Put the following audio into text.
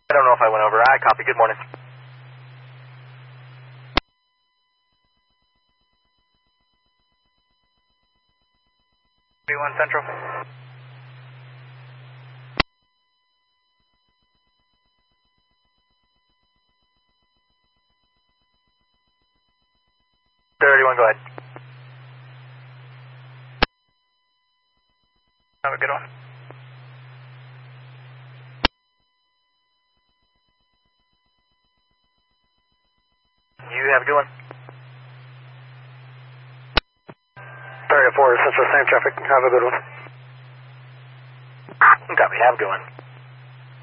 I don't know if I went over. I copy. Good morning. 31 Central. Go ahead. Have a good one. You have a good one. 34 Central, same traffic. Have a good one. Copy. Have a good one.